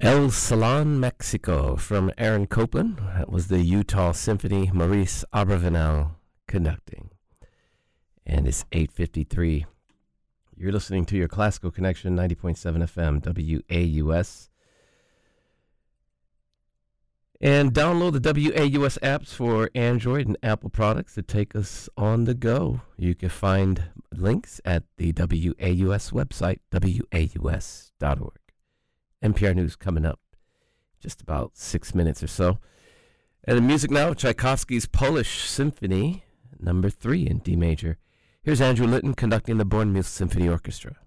El Salon, Mexico, from Aaron Copland. That was the Utah Symphony, Maurice Abravanel conducting. And it's 8:53. You're listening to your Classical Connection, 90.7 FM, WAUS. And download the WAUS apps for Android and Apple products that take us on the go. You can find links at the WAUS website, waus.org. NPR News coming up just about 6 minutes or so. And the music now, Tchaikovsky's Polish Symphony, number 3 in D major. Here's Andrew Litton conducting the Bournemouth Symphony Orchestra.